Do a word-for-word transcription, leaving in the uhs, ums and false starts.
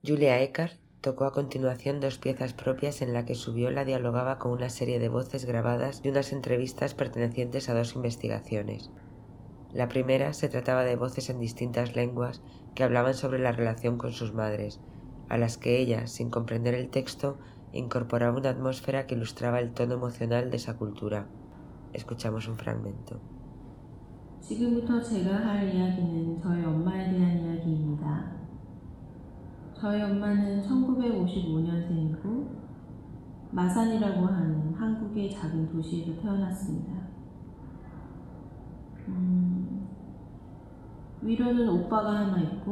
Julia Eckart tocó a continuación dos piezas propias en las que su viola dialogaba con una serie de voces grabadas de unas entrevistas pertenecientes a dos investigaciones. La primera se trataba de voces en distintas lenguas que hablaban sobre la relación con sus madres, a las que ella, sin comprender el texto, incorporaba una atmósfera que ilustraba el tono emocional de esa cultura. Escuchamos un fragmento. 지금부터 제가 할 이야기는 저희 엄마에 대한 이야기입니다. 저희 엄마는 천구백오십오 년생이고 마산이라고 하는 한국의 작은 도시에서 태어났습니다. 음, 위로는 오빠가 하나 있고